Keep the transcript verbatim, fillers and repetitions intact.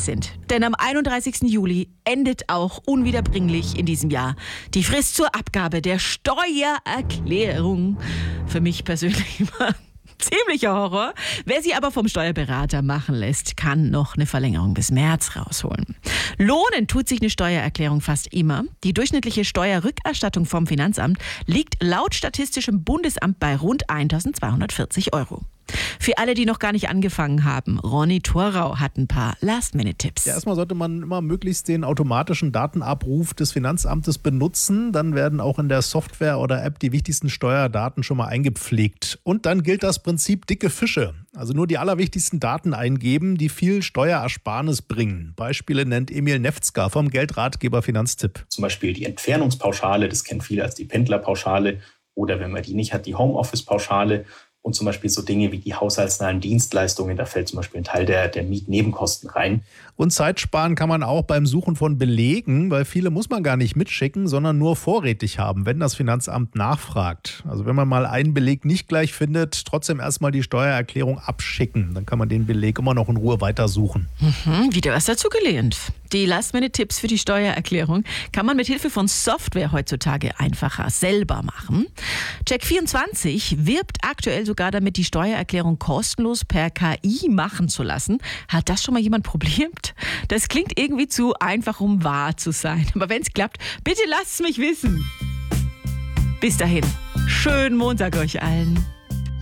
sind. Denn am einunddreißigsten Juli endet auch unwiederbringlich in diesem Jahr die Frist zur Abgabe der Steuererklärung. Für mich persönlich immer ziemlicher Horror. Wer sie aber vom Steuerberater machen lässt, kann noch eine Verlängerung bis März rausholen. Lohnen tut sich eine Steuererklärung fast immer. Die durchschnittliche Steuerrückerstattung vom Finanzamt liegt laut Statistischem Bundesamt bei rund eintausendzweihundertvierzig Euro. Für alle, die noch gar nicht angefangen haben, Ronny Thorau hat ein paar Last-Minute-Tipps. Ja, erstmal sollte man immer möglichst den automatischen Datenabruf des Finanzamtes benutzen. Dann werden auch in der Software oder App die wichtigsten Steuerdaten schon mal eingepflegt. Und dann gilt das Prinzip dicke Fische. Also nur die allerwichtigsten Daten eingeben, die viel Steuerersparnis bringen. Beispiele nennt Emil Nefzger vom Geldratgeber Finanztipp. Zum Beispiel die Entfernungspauschale, das kennen viele als die Pendlerpauschale. Oder wenn man die nicht hat, die Homeoffice-Pauschale. Und zum Beispiel so Dinge wie die haushaltsnahen Dienstleistungen, da fällt zum Beispiel ein Teil der, der Mietnebenkosten rein. Und Zeit sparen kann man auch beim Suchen von Belegen, weil viele muss man gar nicht mitschicken, sondern nur vorrätig haben, wenn das Finanzamt nachfragt. Also wenn man mal einen Beleg nicht gleich findet, trotzdem erstmal die Steuererklärung abschicken. Dann kann man den Beleg immer noch in Ruhe weitersuchen. Mhm, wieder was dazugelernt. Die Last-Minute-Tipps für die Steuererklärung kann man mit Hilfe von Software heutzutage einfacher selber machen. Check vierundzwanzig wirbt aktuell sogar damit, die Steuererklärung kostenlos per K I machen zu lassen. Hat das schon mal jemand probiert? Das klingt irgendwie zu einfach, um wahr zu sein. Aber wenn es klappt, bitte lasst es mich wissen. Bis dahin, schönen Montag euch allen.